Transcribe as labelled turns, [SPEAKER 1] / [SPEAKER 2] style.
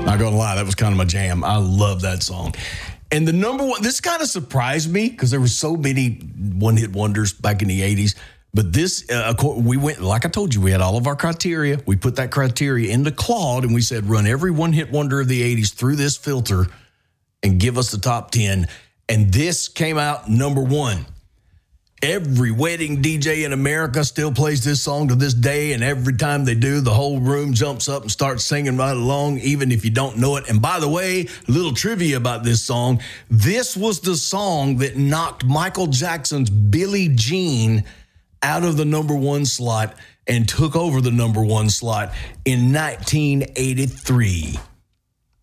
[SPEAKER 1] Not gonna lie, that was kind of my jam. I love that song. And the number one, this kind of surprised me because there were so many one-hit wonders back in the 80s. But this, we went, like I told you, we had all of our criteria. We put that criteria into Claude, and we said, run every one-hit wonder of the 80s through this filter and give us the top 10. And this came out number one. Every wedding DJ in America still plays this song to this day, and every time they do, the whole room jumps up and starts singing right along, even if you don't know it. And by the way, a little trivia about this song. This was the song that knocked Michael Jackson's Billie Jean out of the number one slot and took over the number one slot in 1983.